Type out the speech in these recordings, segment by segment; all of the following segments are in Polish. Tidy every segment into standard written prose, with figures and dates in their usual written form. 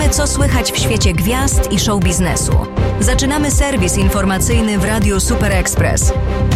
Wiemy, co słychać w świecie gwiazd i show biznesu. Zaczynamy serwis informacyjny w Radiu Super Express.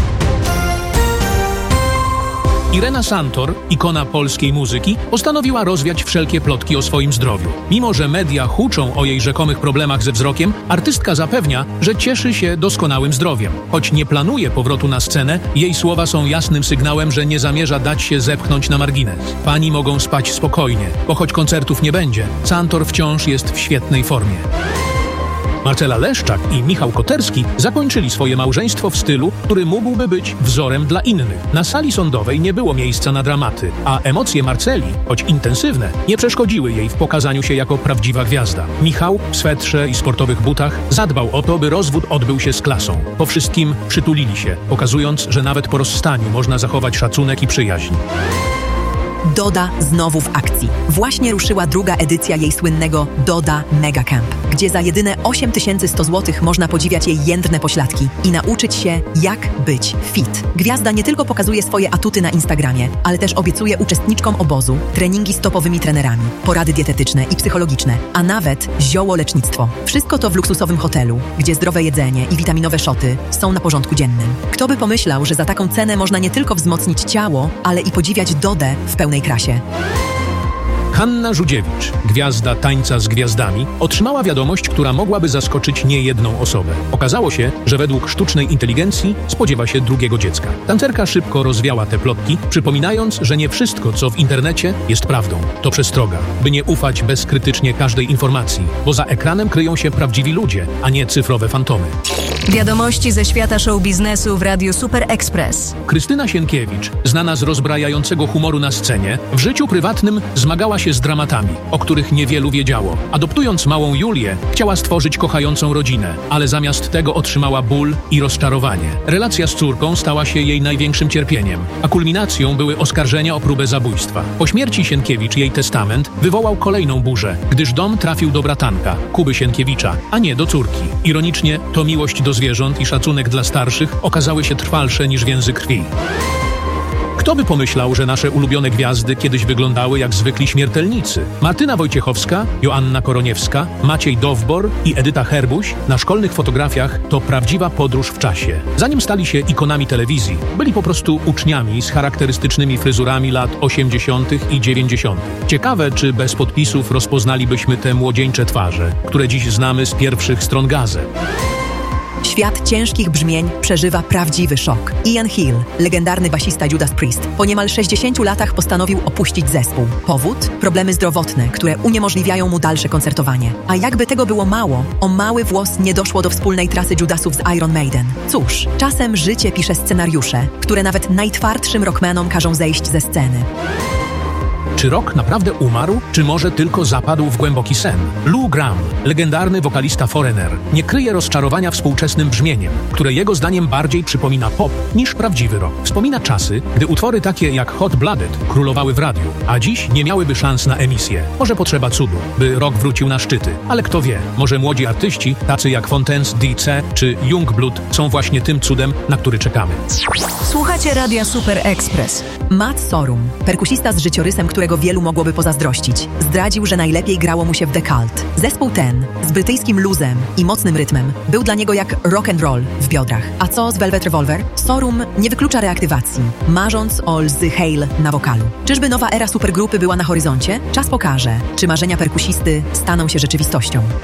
Irena Santor, ikona polskiej muzyki, postanowiła rozwiać wszelkie plotki o swoim zdrowiu. Mimo że media huczą o jej rzekomych problemach ze wzrokiem, artystka zapewnia, że cieszy się doskonałym zdrowiem. Choć nie planuje powrotu na scenę, jej słowa są jasnym sygnałem, że nie zamierza dać się zepchnąć na margines. Fani mogą spać spokojnie, bo choć koncertów nie będzie, Santor wciąż jest w świetnej formie. Marcela Leszczak i Michał Koterski zakończyli swoje małżeństwo w stylu, który mógłby być wzorem dla innych. Na sali sądowej nie było miejsca na dramaty, a emocje Marceli, choć intensywne, nie przeszkodziły jej w pokazaniu się jako prawdziwa gwiazda. Michał w swetrze i sportowych butach zadbał o to, by rozwód odbył się z klasą. Po wszystkim przytulili się, pokazując, że nawet po rozstaniu można zachować szacunek i przyjaźń. Doda znowu w akcji. Właśnie ruszyła druga edycja jej słynnego Doda Mega Camp, gdzie za jedyne 8100 zł można podziwiać jej jędrne pośladki i nauczyć się, jak być fit. Gwiazda nie tylko pokazuje swoje atuty na Instagramie, ale też obiecuje uczestniczkom obozu treningi z topowymi trenerami, porady dietetyczne i psychologiczne, a nawet ziołolecznictwo. Wszystko to w luksusowym hotelu, gdzie zdrowe jedzenie i witaminowe szoty są na porządku dziennym. Kto by pomyślał, że za taką cenę można nie tylko wzmocnić ciało, ale i podziwiać Dodę w pełnej krasie. Hanna Żudziewicz, gwiazda Tańca z Gwiazdami, otrzymała wiadomość, która mogłaby zaskoczyć niejedną osobę. Okazało się, że według sztucznej inteligencji spodziewa się drugiego dziecka. Tancerka szybko rozwiała te plotki, przypominając, że nie wszystko, co w internecie, jest prawdą. To przestroga, by nie ufać bezkrytycznie każdej informacji, bo za ekranem kryją się prawdziwi ludzie, a nie cyfrowe fantomy. Wiadomości ze świata show biznesu w Radiu Super Express. Krystyna Sienkiewicz, znana z rozbrajającego humoru na scenie, w życiu prywatnym zmagała się z dramatami, o których niewielu wiedziało. Adoptując małą Julię, chciała stworzyć kochającą rodzinę, ale zamiast tego otrzymała ból i rozczarowanie. Relacja z córką stała się jej największym cierpieniem, a kulminacją były oskarżenia o próbę zabójstwa. Po śmierci Sienkiewicz jej testament wywołał kolejną burzę, gdyż dom trafił do bratanka, Kuby Sienkiewicza, a nie do córki. Ironicznie, to miłość do zwierząt i szacunek dla starszych okazały się trwalsze niż więzy krwi. Kto by pomyślał, że nasze ulubione gwiazdy kiedyś wyglądały jak zwykli śmiertelnicy? Martyna Wojciechowska, Joanna Koroniewska, Maciej Dowbor i Edyta Herbuś na szkolnych fotografiach to prawdziwa podróż w czasie. Zanim stali się ikonami telewizji, byli po prostu uczniami z charakterystycznymi fryzurami lat 80. i 90. Ciekawe, czy bez podpisów rozpoznalibyśmy te młodzieńcze twarze, które dziś znamy z pierwszych stron gazet. Świat ciężkich brzmień przeżywa prawdziwy szok. Ian Hill, legendarny basista Judas Priest, po niemal 60 latach postanowił opuścić zespół. Powód? Problemy zdrowotne, które uniemożliwiają mu dalsze koncertowanie. A jakby tego było mało, o mały włos nie doszło do wspólnej trasy Judasów z Iron Maiden. Cóż, czasem życie pisze scenariusze, które nawet najtwardszym rockmanom każą zejść ze sceny. Czy rock naprawdę umarł, czy może tylko zapadł w głęboki sen? Lou Gramm, legendarny wokalista Foreigner, nie kryje rozczarowania współczesnym brzmieniem, które jego zdaniem bardziej przypomina pop niż prawdziwy rock. Wspomina czasy, gdy utwory takie jak Hot Blooded królowały w radiu, a dziś nie miałyby szans na emisję. Może potrzeba cudu, by rock wrócił na szczyty, ale kto wie, może młodzi artyści, tacy jak Fontaines DC czy Youngblood, są właśnie tym cudem, na który czekamy. Słuchacie Radia Super Express. Matt Sorum, perkusista z życiorysem, którego wielu mogłoby pozazdrościć, zdradził, że najlepiej grało mu się w The Cult. Zespół ten, z brytyjskim luzem i mocnym rytmem, był dla niego jak rock and roll w biodrach. A co z Velvet Revolver? Sorum nie wyklucza reaktywacji, marząc o Lzy Hale na wokalu. Czyżby nowa era supergrupy była na horyzoncie? Czas pokaże, czy marzenia perkusisty staną się rzeczywistością.